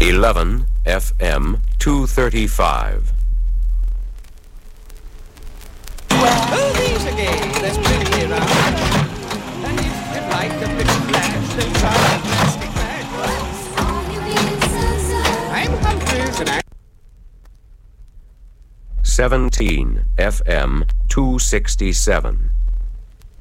11 FM 235. Well, these again, there's plenty around. And if you'd like a bit of flash, then try a plastic bag. I'm Humphreys and I... 17 FM 267.